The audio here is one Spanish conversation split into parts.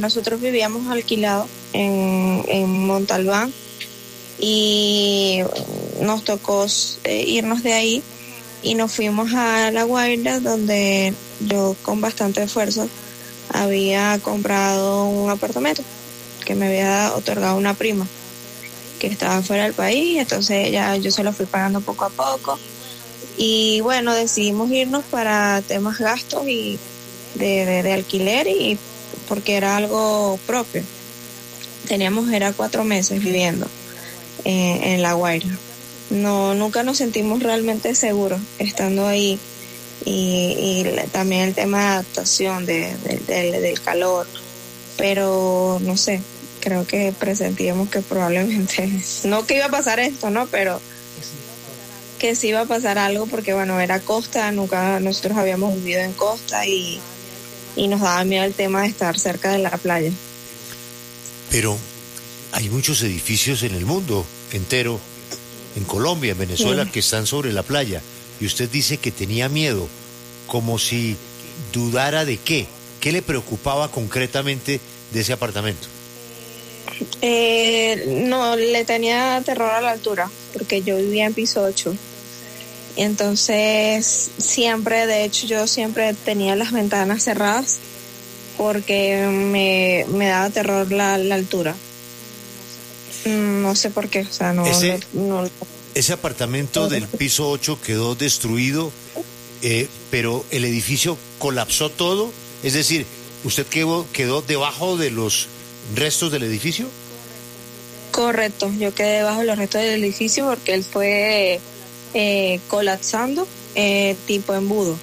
nosotros vivíamos alquilados en Montalbán y nos tocó irnos de ahí y nos fuimos a La Guaira, donde yo con bastante esfuerzo había comprado un apartamento que me había otorgado una prima que estaba fuera del país. Entonces ya yo se lo fui pagando poco a poco y bueno, decidimos irnos para temas gastos y de alquiler, y porque era algo propio. Era 4 meses viviendo en La Guaira. Nunca nos sentimos realmente seguros estando ahí, y también el tema de adaptación del calor, pero no sé, creo que presentíamos que probablemente, no que iba a pasar esto, ¿no? Pero que sí iba a pasar algo, porque bueno, era costa, nunca nosotros habíamos vivido en costa y nos daba miedo el tema de estar cerca de la playa. Pero hay muchos edificios en el mundo entero, en Colombia, en Venezuela, que están sobre la playa, y usted dice que tenía miedo, como si dudara de qué le preocupaba concretamente de ese apartamento. No, le tenía terror a la altura, porque yo vivía en piso 8. Y entonces de hecho yo siempre tenía las ventanas cerradas porque me daba terror la altura. No sé por qué, o sea, Ese apartamento del piso 8 quedó destruido, pero el edificio colapsó todo, es decir, ¿usted quedó debajo de los restos del edificio? Correcto, yo quedé debajo de los restos del edificio porque él fue colapsando, tipo embudo,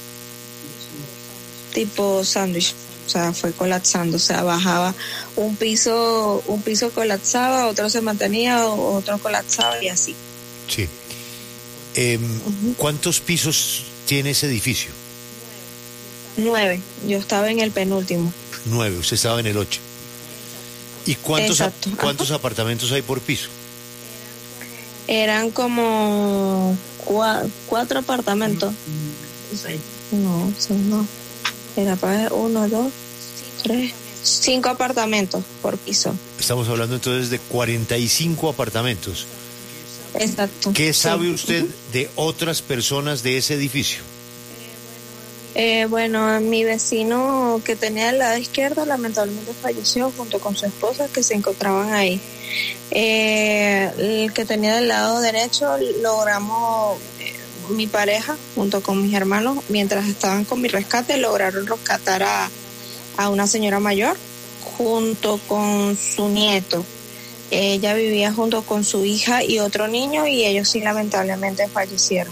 tipo sándwich. O sea, fue colapsando, o sea, bajaba un piso colapsaba, otro se mantenía, otro colapsaba y así. Sí. ¿Cuántos pisos tiene ese edificio? 9, yo estaba en el penúltimo. 9, usted estaba en el 8. ¿Y cuántos apartamentos hay por piso? Eran como 4 apartamentos. No. Era para 1, 2, 3, 5 apartamentos por piso. Estamos hablando entonces de 45 apartamentos. Exacto. ¿Qué sabe usted de otras personas de ese edificio? Bueno, mi vecino que tenía al lado izquierdo lamentablemente falleció junto con su esposa, que se encontraban ahí. El que tenía del lado derecho logramos, mi pareja junto con mis hermanos, mientras estaban con mi rescate, lograron rescatar a una señora mayor junto con su nieto. Ella vivía junto con su hija y otro niño, y ellos sí lamentablemente fallecieron.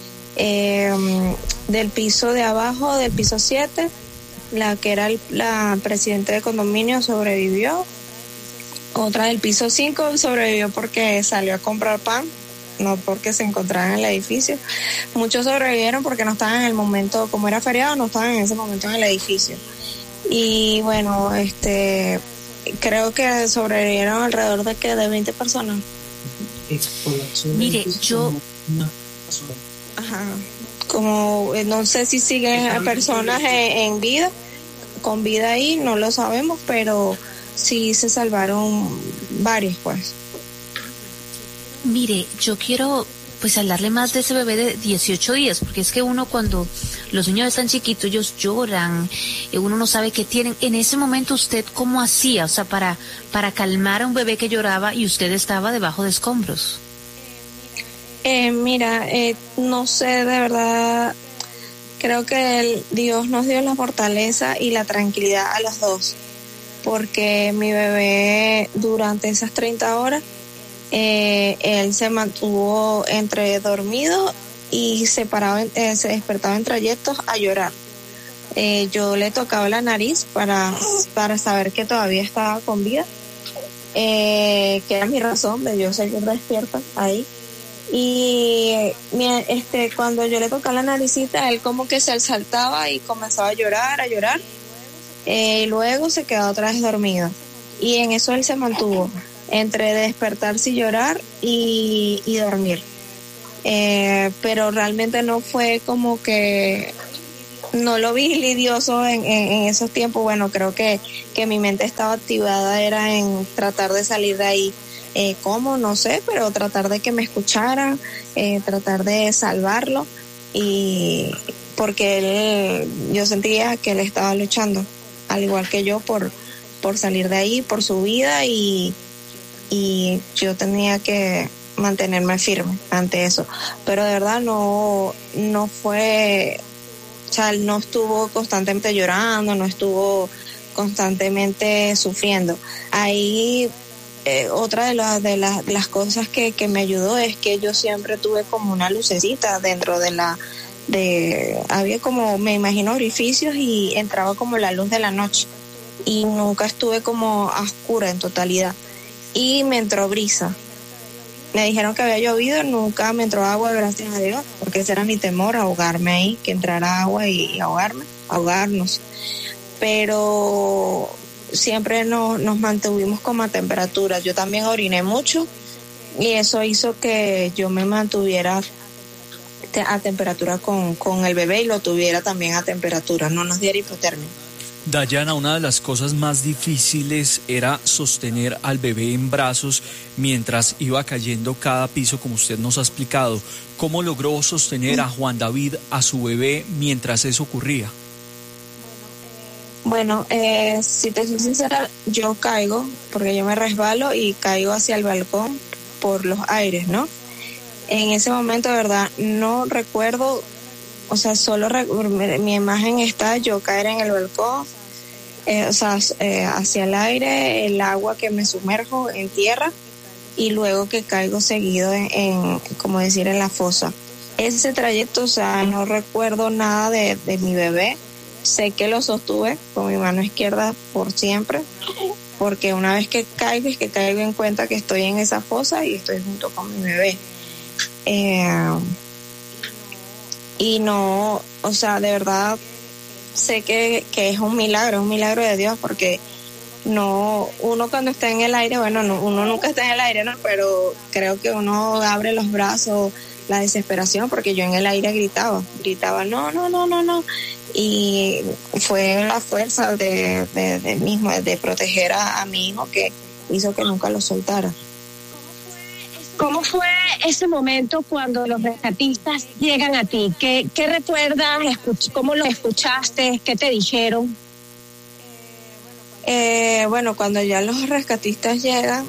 Del piso de abajo, del piso 7, la que era la presidenta de condominio sobrevivió. Otra del piso 5 sobrevivió porque salió a comprar pan, no porque se encontraban en el edificio. Muchos sobrevivieron porque no estaban en el momento, como era feriado, no estaban en ese momento en el edificio. Y bueno, creo que sobrevivieron alrededor de 20 personas. Mire, yo... Ajá. Como no sé si siguen personas en vida, con vida ahí, no lo sabemos, pero sí se salvaron varios, pues. Mire, yo quiero pues hablarle más de ese bebé de 18 días, porque es que uno cuando los niños están chiquitos, ellos lloran, uno no sabe qué tienen. En ese momento, ¿usted cómo hacía? O sea, para calmar a un bebé que lloraba y usted estaba debajo de escombros. Mira, no sé, de verdad, creo que Dios nos dio la fortaleza y la tranquilidad a los dos, porque mi bebé durante esas 30 horas, él se mantuvo entre dormido y se despertaba en trayectos a llorar. Yo le tocaba la nariz para saber que todavía estaba con vida, que era mi razón de yo seguir despierta ahí. Y cuando yo le tocaba la naricita, él como que se saltaba y comenzaba a llorar, y luego se quedaba otra vez dormido, y en eso él se mantuvo entre despertarse y llorar y dormir, pero realmente no fue como que no lo vi lidioso en esos tiempos. Bueno, creo que mi mente estaba activada, era en tratar de salir de ahí. ¿Cómo? No sé, pero tratar de que me escucharan, tratar de salvarlo, y porque yo sentía que él estaba luchando, al igual que yo, por salir de ahí, por su vida, y yo tenía que mantenerme firme ante eso. Pero de verdad no fue, o sea, él no estuvo constantemente llorando, no estuvo constantemente sufriendo. Ahí otra de las cosas que me ayudó es que yo siempre tuve como una lucecita dentro había como, me imagino, orificios, y entraba como la luz de la noche, y nunca estuve como a oscura en totalidad. Y me entró brisa. Me dijeron que había llovido, nunca me entró agua, gracias a Dios, porque ese era mi temor, ahogarme ahí, que entrara agua y ahogarnos. Pero siempre nos mantuvimos como a temperatura. Yo también oriné mucho, y eso hizo que yo me mantuviera a temperatura con el bebé, y lo tuviera también a temperatura, no nos diera hipotermia. Dayana, una de las cosas más difíciles era sostener al bebé en brazos mientras iba cayendo cada piso, como usted nos ha explicado. ¿Cómo logró sostener a Juan David, a su bebé, mientras eso ocurría? Bueno, si te soy sincera, yo caigo, porque yo me resbalo y caigo hacia el balcón por los aires, ¿no? En ese momento, de verdad, no recuerdo, o sea, solo mi imagen está yo caer en el balcón, hacia el aire, el agua que me sumerjo en tierra, y luego que caigo seguido en como decir, en la fosa. Ese trayecto, o sea, no recuerdo nada de mi bebé. Sé que lo sostuve con mi mano izquierda por siempre, porque una vez que caigo, es que caigo en cuenta que estoy en esa fosa y estoy junto con mi bebé. Y no, o sea, de verdad sé que es un milagro de Dios, porque no, uno cuando está en el aire, bueno, no, uno nunca está en el aire, ¿no? Pero creo que uno abre los brazos, la desesperación, porque yo en el aire gritaba, no, y fue la fuerza de proteger a mi hijo que hizo que nunca lo soltara. ¿Cómo fue ese momento cuando los rescatistas llegan a ti? ¿Qué recuerdas? ¿Cómo los escuchaste? ¿Qué te dijeron? Bueno, cuando ya los rescatistas llegan,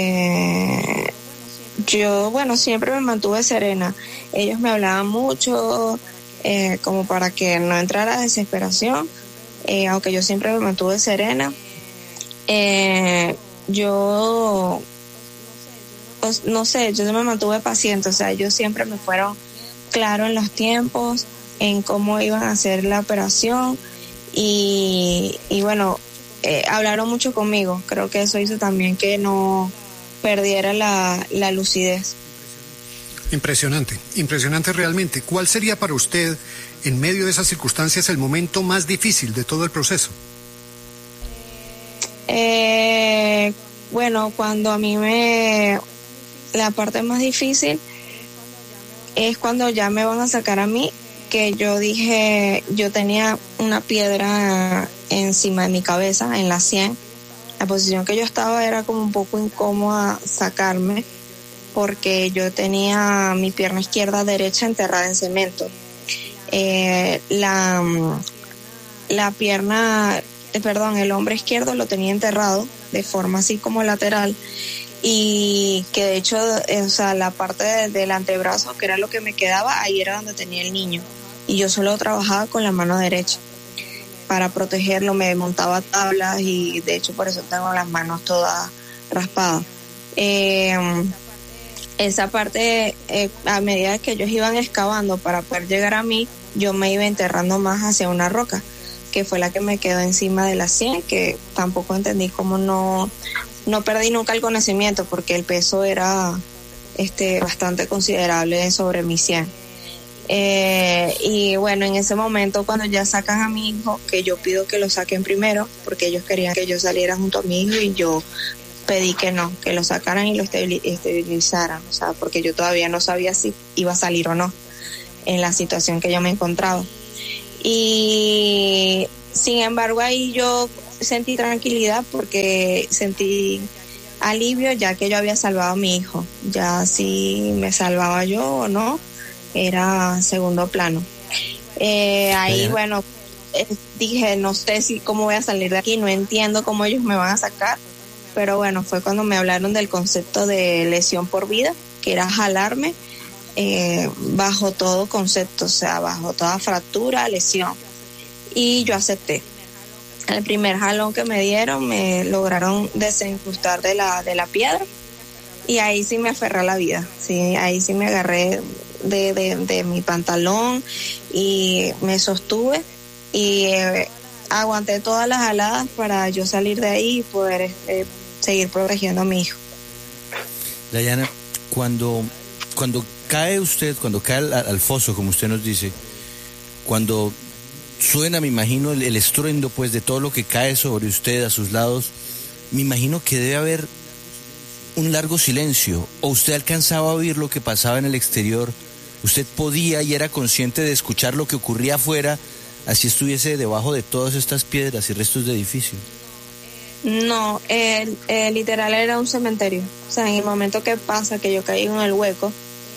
yo, bueno, siempre me mantuve serena. Ellos me hablaban mucho, como para que no entrara desesperación, aunque yo siempre me mantuve serena. Yo, pues, no sé, yo me mantuve paciente, o sea, ellos siempre me fueron claros en los tiempos, en cómo iban a hacer la operación, y bueno, hablaron mucho conmigo. Creo que eso hizo también que no perdiera la lucidez. Impresionante realmente. ¿Cuál sería para usted, en medio de esas circunstancias, el momento más difícil de todo el proceso? Bueno, cuando a mí la parte más difícil es cuando ya me van a sacar a mí, que yo dije, yo tenía una piedra encima de mi cabeza, en la sien. La posición que yo estaba era como un poco incómoda sacarme, porque yo tenía mi pierna izquierda derecha enterrada en cemento. El hombro izquierdo lo tenía enterrado de forma así como lateral, y que de hecho, o sea, la parte del antebrazo, que era lo que me quedaba, ahí era donde tenía el niño, y yo solo trabajaba con la mano derecha para protegerlo. Me montaba tablas, y de hecho por eso tengo las manos todas raspadas. Esa parte, a medida que ellos iban excavando para poder llegar a mí, yo me iba enterrando más hacia una roca, que fue la que me quedó encima de la sien, que tampoco entendí cómo no perdí nunca el conocimiento, porque el peso era bastante considerable sobre mi sien. Y bueno, en ese momento, cuando ya sacan a mi hijo, que yo pido que lo saquen primero, porque ellos querían que yo saliera junto a mi hijo, y yo pedí que no, que lo sacaran y lo esterilizaran, o sea, porque yo todavía no sabía si iba a salir o no en la situación que yo me encontraba. Y sin embargo ahí yo sentí tranquilidad porque sentí alivio ya que yo había salvado a mi hijo. Ya si me salvaba yo o no era segundo plano. Ahí bueno, dije no sé si cómo voy a salir de aquí, no entiendo cómo ellos me van a sacar, pero bueno, fue cuando me hablaron del concepto de lesión por vida, que era jalarme bajo todo concepto, o sea, bajo toda fractura, lesión, y yo acepté. El primer jalón que me dieron me lograron desincrustar de la piedra y ahí sí me aferré a la vida, sí, ahí sí me agarré de mi pantalón y me sostuve y aguanté todas las jaladas para yo salir de ahí y poder seguir protegiendo a mi hijo. Dayana, cuando cae usted, cuando cae al foso, como usted nos dice, cuando suena, me imagino, el estruendo pues de todo lo que cae sobre usted, a sus lados, me imagino que debe haber un largo silencio, o usted alcanzaba a oír lo que pasaba en el exterior, usted podía y era consciente de escuchar lo que ocurría afuera, así estuviese debajo de todas estas piedras y restos de edificio. No, literal era un cementerio, o sea, en el momento que pasa que yo caí en el hueco,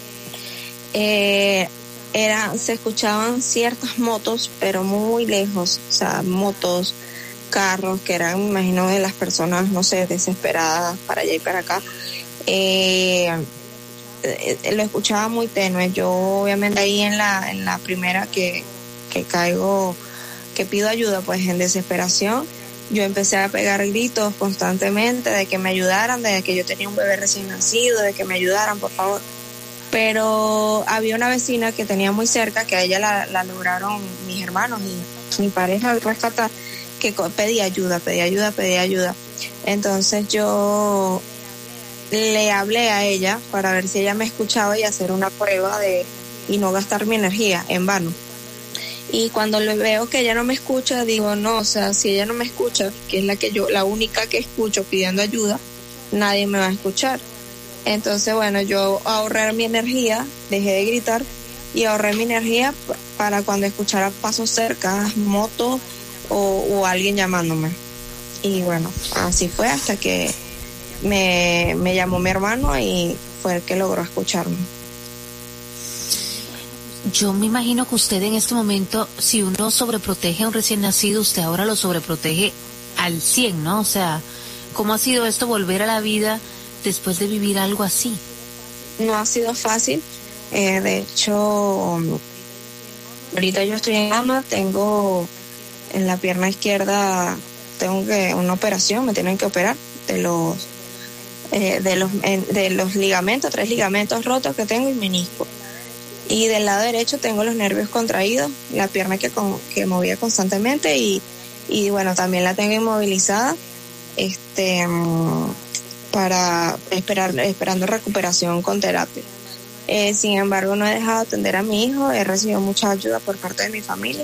se escuchaban ciertas motos, pero muy lejos, o sea, motos, carros, que eran, me imagino, de las personas, no sé, desesperadas para allá y para acá. Lo escuchaba muy tenue. Yo, obviamente, ahí en la primera que caigo, que pido ayuda, pues en desesperación, yo empecé a pegar gritos constantemente de que me ayudaran, de que yo tenía un bebé recién nacido, de que me ayudaran, por favor. Pero había una vecina que tenía muy cerca, que a ella la lograron mis hermanos y mi pareja rescatar, que pedía ayuda. Entonces yo le hablé a ella para ver si ella me escuchaba y hacer una prueba y no gastar mi energía en vano. Y cuando le veo que ella no me escucha, digo, no, o sea, si ella no me escucha, que es la única que escucho pidiendo ayuda, nadie me va a escuchar. Entonces, bueno, yo ahorré mi energía, dejé de gritar y ahorré mi energía para cuando escuchara pasos cerca, motos o alguien llamándome. Y bueno, así fue hasta que me llamó mi hermano y fue el que logró escucharme. Yo me imagino que usted en este momento, si uno sobreprotege a un recién nacido, usted ahora lo sobreprotege al 100, ¿no? O sea, ¿cómo ha sido esto volver a la vida después de vivir algo así? No ha sido fácil. De hecho, ahorita yo estoy en cama, tengo en la pierna izquierda, una operación, me tienen que operar de los ligamentos, 3 ligamentos rotos que tengo y menisco. Y del lado derecho tengo los nervios contraídos, la pierna que movía constantemente y bueno, también la tengo inmovilizada, para esperando recuperación con terapia. Sin embargo, no he dejado de atender a mi hijo, he recibido mucha ayuda por parte de mi familia,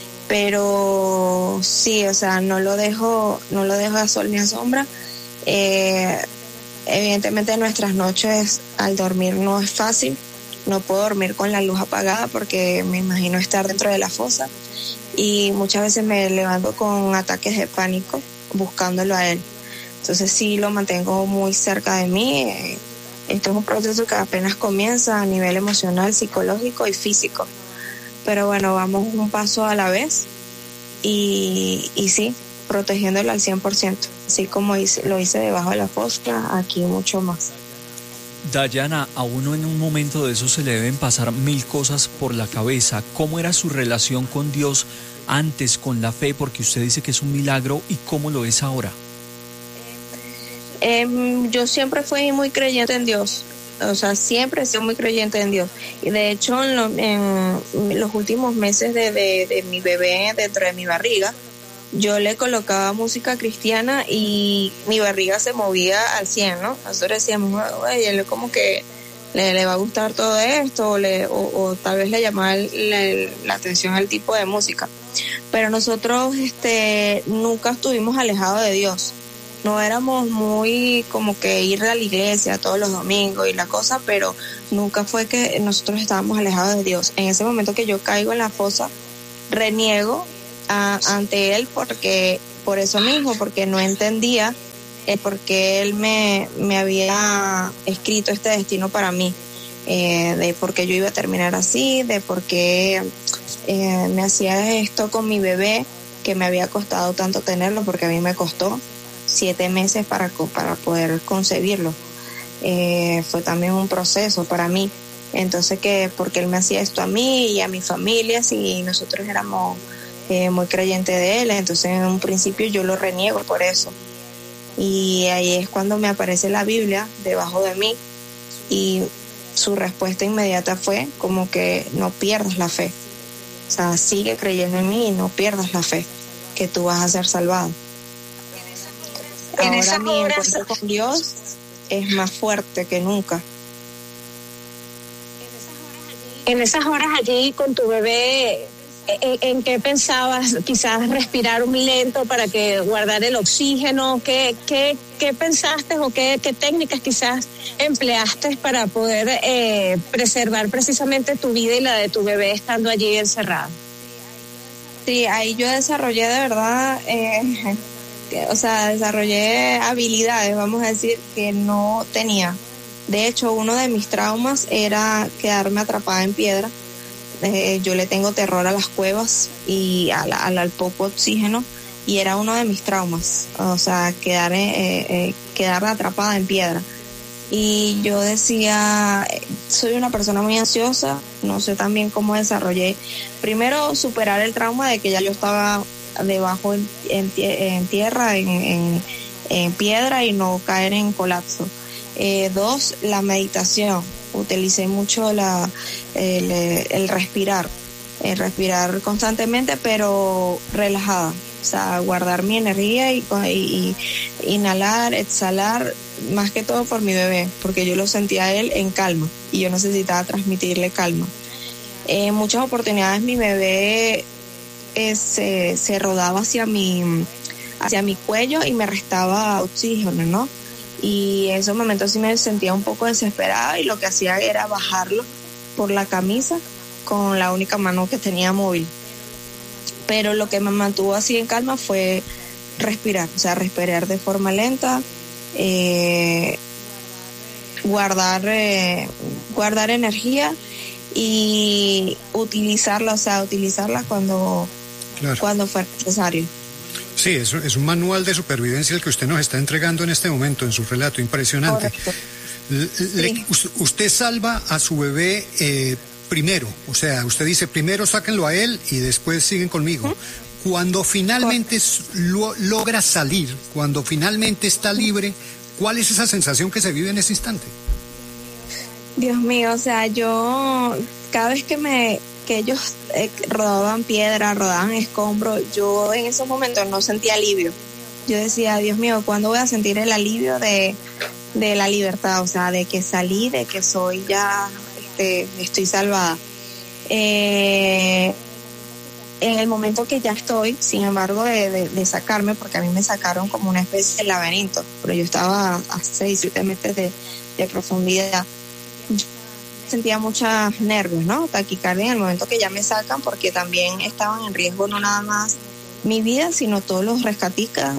pero sí, o sea, no lo dejo a sol ni a sombra. Evidentemente nuestras noches al dormir no es fácil, no puedo dormir con la luz apagada porque me imagino estar dentro de la fosa y muchas veces me levanto con ataques de pánico buscándolo a él. Entonces sí lo mantengo muy cerca de mí. Esto es un proceso que apenas comienza a nivel emocional, psicológico y físico. Pero bueno, vamos un paso a la vez y sí, protegiéndolo al 100%. Así como lo hice debajo de la fosa, aquí mucho más. Dayana, a uno en un momento de eso se le deben pasar 1000 cosas por la cabeza. ¿Cómo era su relación con Dios antes, con la fe? Porque usted dice que es un milagro, ¿y cómo lo es ahora? Yo siempre fui muy creyente en Dios, o sea, siempre he sido muy creyente en Dios. Y de hecho, en los últimos meses de mi bebé dentro de mi barriga, yo le colocaba música cristiana y mi barriga se movía al 100, ¿no? Nosotros decíamos, oye, él como que le va a gustar todo esto, o tal vez le llamaba la atención al tipo de música. Pero nosotros nunca estuvimos alejados de Dios. No éramos muy como que ir a la iglesia todos los domingos y la cosa, pero nunca fue que nosotros estábamos alejados de Dios. En ese momento que yo caigo en la fosa, reniego ante él por eso mismo, porque no entendía por qué él me había escrito este destino para mí, de por qué yo iba a terminar así, de por qué me hacía esto con mi bebé, que me había costado tanto tenerlo, porque a mí me costó 7 meses para poder concebirlo. Fue también un proceso para mí. Entonces, porque él me hacía esto a mí y a mi familia, si nosotros éramos muy creyentes de él. Entonces, en un principio yo lo reniego por eso. Y ahí es cuando me aparece la Biblia debajo de mí, y su respuesta inmediata fue como que no pierdas la fe. O sea, sigue creyendo en mí y no pierdas la fe, que tú vas a ser salvado. Ahora mi encuentro con Dios es más fuerte que nunca. En esas horas allí con tu bebé, ¿en qué pensabas? Quizás respirar un lento para que guardar el oxígeno. ¿Qué pensaste o qué técnicas quizás empleaste para poder preservar precisamente tu vida y la de tu bebé estando allí encerrado? Sí, ahí yo desarrollé de verdad, desarrollé habilidades, vamos a decir, que no tenía. De hecho, uno de mis traumas era quedarme atrapada en piedra. Yo le tengo terror a las cuevas y al poco oxígeno, y era uno de mis traumas, o sea, quedar atrapada en piedra. Y yo decía, soy una persona muy ansiosa, no sé también cómo desarrollé. Primero, superar el trauma de que ya yo estaba debajo en tierra, en piedra, y no caer en colapso. 2, la meditación. Utilicé mucho el respirar constantemente, pero relajada. O sea, guardar mi energía y inhalar, exhalar, más que todo por mi bebé, porque yo lo sentía a él en calma y yo necesitaba transmitirle calma. En muchas oportunidades mi bebé se rodaba hacia mi cuello y me restaba oxígeno, ¿no? Y en esos momentos sí me sentía un poco desesperada, y lo que hacía era bajarlo por la camisa con la única mano que tenía móvil. Pero lo que me mantuvo así en calma fue respirar, o sea, respirar de forma lenta, guardar energía y utilizarla cuando fuera necesario. Sí, es un manual de supervivencia el que usted nos está entregando en este momento en su relato, impresionante. Usted salva a su bebé primero, o sea, usted dice primero sáquenlo a él y después siguen conmigo. Cuando finalmente logra salir, cuando finalmente está libre, ¿cuál es esa sensación que se vive en ese instante? Dios mío, o sea, yo cada vez que ellos rodaban piedra, rodaban escombros, yo en esos momentos no sentía alivio. Yo decía, Dios mío, ¿cuándo voy a sentir el alivio de la libertad? O sea, de que salí, de que soy ya, estoy salvada. En el momento que ya estoy, sin embargo, de sacarme, porque a mí me sacaron como una especie de laberinto, pero yo estaba a 6-7 metros de profundidad. Sentía muchos nervios, ¿no? Taquicardia en el momento que ya me sacan, porque también estaban en riesgo no nada más mi vida, sino todos los rescatistas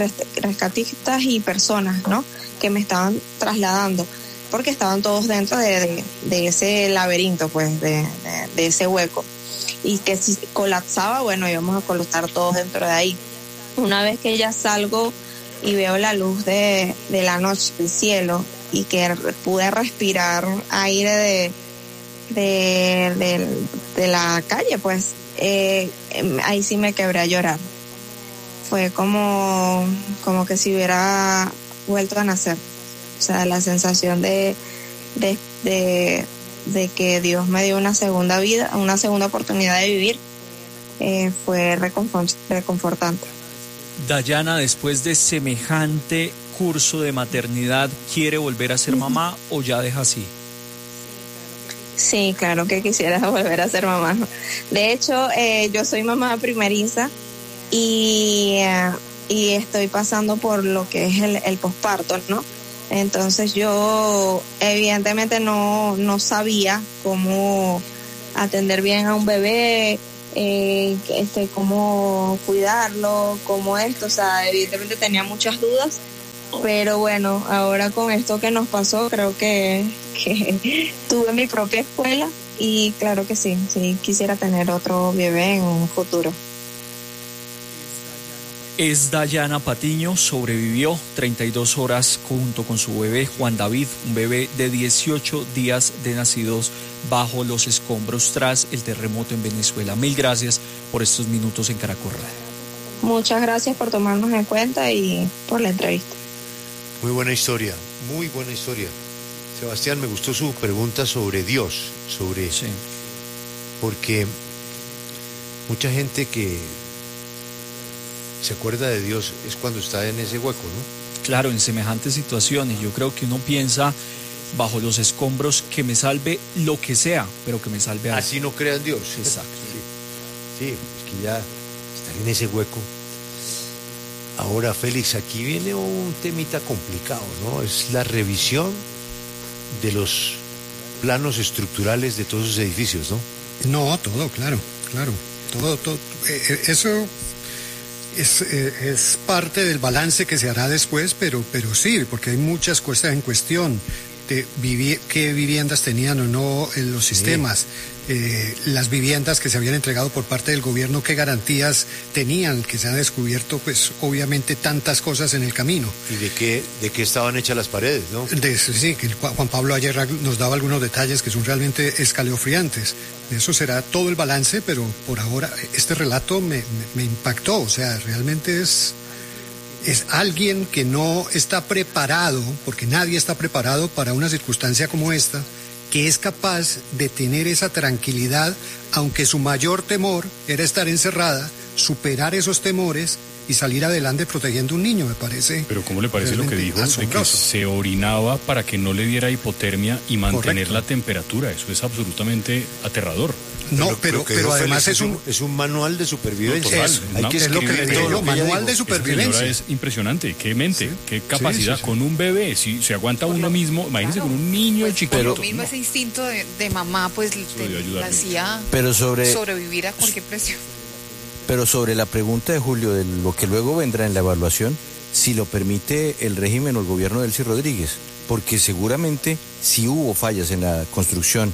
y personas, ¿no? Que me estaban trasladando, porque estaban todos dentro de ese laberinto, pues, de ese hueco. Y que si colapsaba, bueno, íbamos a colapsar todos dentro de ahí. Una vez que ya salgo y veo la luz de la noche, del cielo, y que pude respirar aire de la calle, pues ahí sí me quebré a llorar. Fue como que si hubiera vuelto a nacer. O sea, la sensación de que Dios me dio una segunda vida, una segunda oportunidad de vivir, fue reconfortante. Dayana, después de semejante curso de maternidad, ¿quiere volver a ser mamá o ya deja así? Sí, claro que quisiera volver a ser mamá. De hecho, yo soy mamá primeriza y estoy pasando por lo que es el posparto, ¿no? Entonces yo evidentemente no sabía cómo atender bien a un bebé, cómo cuidarlo, cómo esto, o sea, evidentemente tenía muchas dudas, pero bueno, ahora con esto que nos pasó, creo que tuve mi propia escuela y claro que sí quisiera tener otro bebé en un futuro. Es Dayana Patiño, sobrevivió 32 horas junto con su bebé Juan David, un bebé de 18 días de nacidos bajo los escombros tras el terremoto en Venezuela. Mil gracias por estos minutos en Caracol Radio. Muchas gracias por tomarnos en cuenta y por la entrevista. Muy buena historia, muy buena historia. Sebastián, me gustó su pregunta sobre Dios, Sí. Porque mucha gente que se acuerda de Dios es cuando está en ese hueco, ¿no? Claro, en semejantes situaciones, yo creo que uno piensa bajo los escombros que me salve lo que sea, pero que me salve algo. Así no crea en Dios. Exacto. Sí, es que ya estar en ese hueco. Ahora, Félix, aquí viene un temita complicado, ¿no? Es la revisión de los planos estructurales de todos esos edificios, ¿no? No, todo, claro. Todo. Eso es parte del balance que se hará después, pero sí, porque hay muchas cosas en cuestión de qué viviendas tenían o no en los sistemas, las viviendas que se habían entregado por parte del gobierno, qué garantías tenían, que se han descubierto, pues obviamente tantas cosas en el camino. ¿Y de qué estaban hechas las paredes, no? Sí, que Juan Pablo ayer nos daba algunos detalles que son realmente escalofriantes. Eso será todo el balance, pero por ahora este relato me impactó, o sea, realmente es alguien que no está preparado, porque nadie está preparado para una circunstancia como esta, que es capaz de tener esa tranquilidad, aunque su mayor temor era estar encerrada, superar esos temores y salir adelante protegiendo a un niño, me parece. Pero ¿cómo le parece lo que dijo? De que se orinaba para que no le diera hipotermia y mantener Correcto. La temperatura. Eso es absolutamente aterrador. No, pero además es un manual de supervivencia. No, hay que es lo que le digo, manual de supervivencia. Es impresionante, qué mente, qué capacidad. Sí. Con un bebé, si se aguanta uno mismo, imagínese con un niño pues, chiquito. Pero lo mismo ese instinto de mamá, pues le hacía sobrevivir a cualquier presión. Pero sobre la pregunta de Julio, de lo que luego vendrá en la evaluación, si lo permite el régimen o el gobierno de Delcy Rodríguez, porque seguramente si hubo fallas en la construcción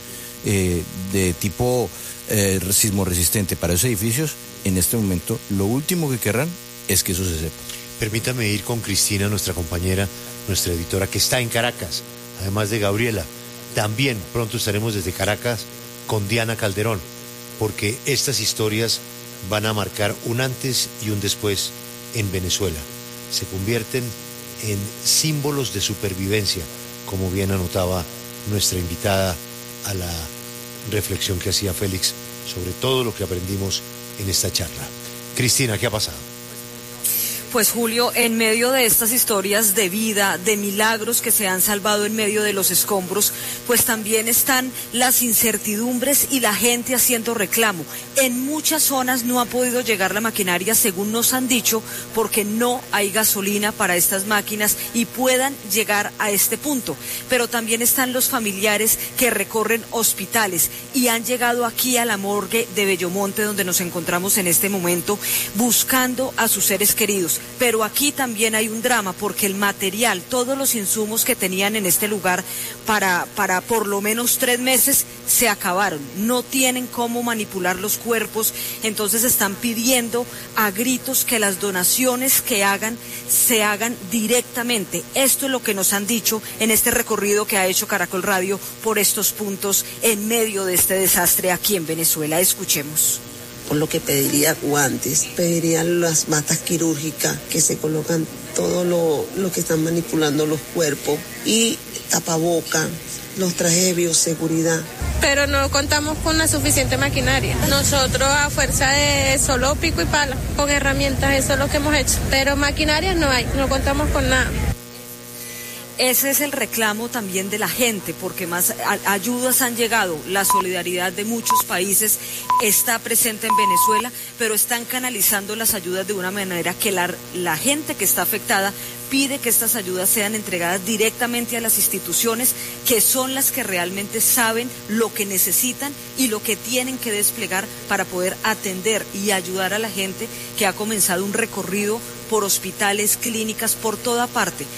de tipo sismo resistente para esos edificios, en este momento lo último que querrán es que eso se sepa. Permítame ir con Cristina, nuestra compañera, nuestra editora, que está en Caracas, además de Gabriela. También pronto estaremos desde Caracas con Diana Calderón, porque estas historias van a marcar un antes y un después en Venezuela. Se convierten en símbolos de supervivencia, como bien anotaba nuestra invitada a la reflexión que hacía Félix sobre todo lo que aprendimos en esta charla. Cristina, ¿qué ha pasado? Pues Julio, en medio de estas historias de vida, de milagros que se han salvado en medio de los escombros, pues también están las incertidumbres y la gente haciendo reclamo. En muchas zonas no ha podido llegar la maquinaria, según nos han dicho, porque no hay gasolina para estas máquinas y puedan llegar a este punto. Pero también están los familiares que recorren hospitales y han llegado aquí a la morgue de Bellomonte, donde nos encontramos en este momento, buscando a sus seres queridos. Pero aquí también hay un drama porque el material, todos los insumos que tenían en este lugar para por lo menos 3 meses se acabaron. No tienen cómo manipular los cuerpos, entonces están pidiendo a gritos que las donaciones que hagan se hagan directamente. Esto es lo que nos han dicho en este recorrido que ha hecho Caracol Radio por estos puntos en medio de este desastre aquí en Venezuela. Escuchemos. Por lo que pediría guantes, pediría las batas quirúrgicas que se colocan todo lo que están manipulando los cuerpos y tapaboca, los trajes de bioseguridad. Pero no contamos con la suficiente maquinaria. Nosotros a fuerza de solo pico y pala, con herramientas, eso es lo que hemos hecho. Pero maquinaria no hay, no contamos con nada. Ese es el reclamo también de la gente, porque más ayudas han llegado, la solidaridad de muchos países está presente en Venezuela, pero están canalizando las ayudas de una manera que la gente que está afectada pide que estas ayudas sean entregadas directamente a las instituciones que son las que realmente saben lo que necesitan y lo que tienen que desplegar para poder atender y ayudar a la gente que ha comenzado un recorrido por hospitales, clínicas, por toda parte,